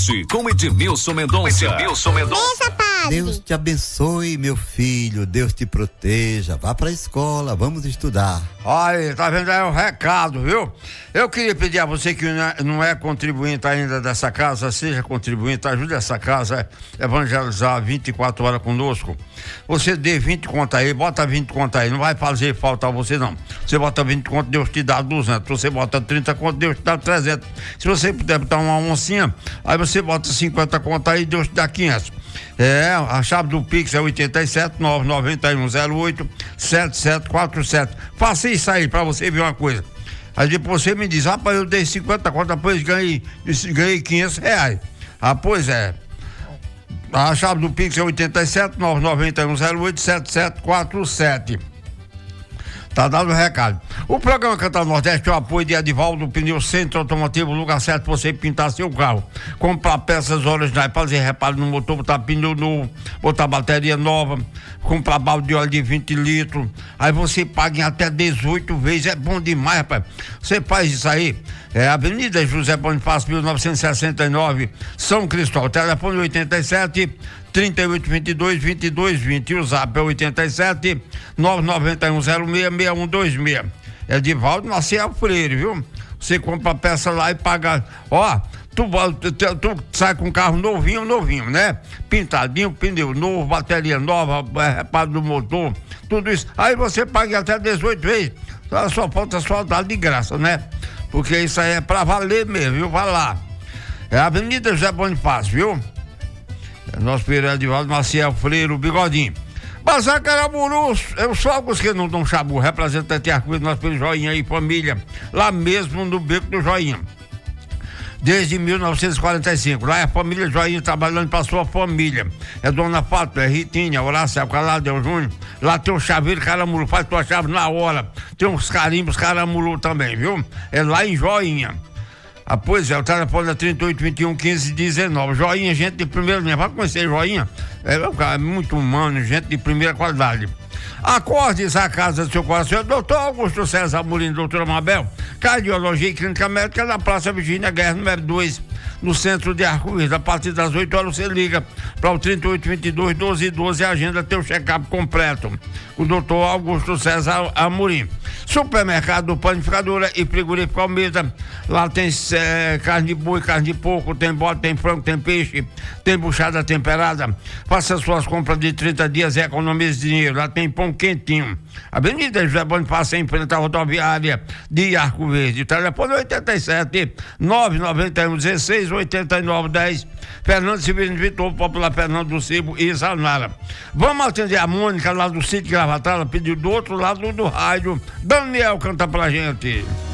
Podcast com Edmilson Mendonça. Bença, padre. Deus te abençoe, meu filho. Deus te proteja. Vá pra escola, vamos estudar. Olha, tá vendo aí o recado, viu? Eu queria pedir a você que não é contribuinte ainda dessa casa, seja contribuinte, ajude essa casa a evangelizar 24 horas conosco. Você dê 20 conto aí, bota 20 conto aí, não vai fazer falta a você não. Você bota 20 conto, Deus te dá 200. Você bota 30 conto, Deus te dá 300. Se você puder botar uma oncinha, aí você bota 50 conto aí, Deus te dá 500. A chave do Pix é 87-99108-7747. Faça isso aí pra você ver uma coisa. Aí depois você me diz, rapaz, eu dei 50 conto, depois ganhei 500 reais. Pois é. A chave do Pix é 87-99108-7747. Tá dado o recado. O programa Cantar Nordeste tem o apoio de Edivaldo Pneu Centro Automotivo, lugar certo pra você pintar seu carro. Comprar peças originais, fazer reparo no motor, botar pneu novo, botar bateria nova, comprar balde de óleo de 20 litros. Aí você paga em até 18 vezes. É bom demais, rapaz. Você faz isso aí. Avenida José Bonifácio, 1969, São Cristóvão. Telefone 87-3822-2220. E o zap é 87-99106-6126. Edivaldo Maciel Freire, viu? Você compra a peça lá e paga. Tu sai com um carro novinho, né? Pintadinho, pneu novo, bateria nova, reparo do motor, tudo isso. Aí você paga até 18 vezes. Só falta dar de graça, né? Porque isso aí é pra valer mesmo, viu? Vai lá. É a Avenida José Bonifácio, viu? É nosso Pereira Edivaldo Maciel Freire, o Bigodinho. Bazar Caramuru, os fogos que não dão chabu, representante arco-íris, nosso pelo Joinha e família, lá mesmo no Beco do Joinha. Desde 1945, lá é a família Joinha trabalhando para sua família. É Dona Fátima, é Ritinha, Horácio, Calado, é o Júnior. Lá tem o chaveiro Caramuru, faz tua chave na hora. Tem uns carimbos Caramuru também, viu? É lá em Joinha. Pois é, o telefone é 3821-1519. Joinha, gente de primeira linha. Vai conhecer Joinha? É muito humano, gente de primeira qualidade. Acorde essa casa do seu coração. Doutor Augusto César Amorim, doutora Mabel, Cardiologia e Clínica Médica na Praça Virgínia Guerra, número 2, no centro de Arco-Íris. A partir das 8 horas você liga para o 3822-1212 e agenda teu check-up completo. O doutor Augusto César Amorim. Supermercado Panificadora e Frigorífico Almeida. Lá tem carne de boi, carne de porco, tem bode, tem frango, tem peixe, tem buchada temperada. Faça suas compras de 30 dias e economize dinheiro. Lá tem pão quentinho. Avenida José Bonifácio, em frente à rodoviária de Arco Verde. O telefone é 87-991-16-89-10. Fernando Severino Vitor, Popular Fernando do Cibo e Zanara. Vamos atender a Mônica lá do sítio Gravatar. Ela pediu do outro lado do rádio. Daniel canta pra gente.